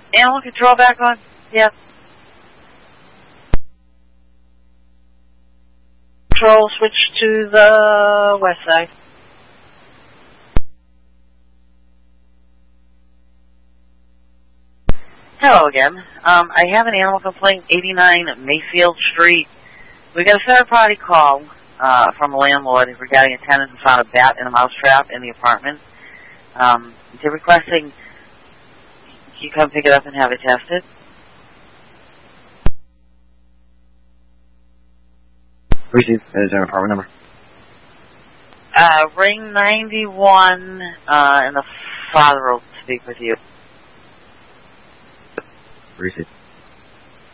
Animal control back on? Yep. Control switch to the west side. Hello again. I have an animal complaint, 89 Mayfield Street. We got a third-party call from a landlord regarding a tenant who found a bat in a mouse trap in the apartment. They're requesting you come pick it up and have it tested. Is there an apartment number? Ring 91, and the father will speak with you. Receive.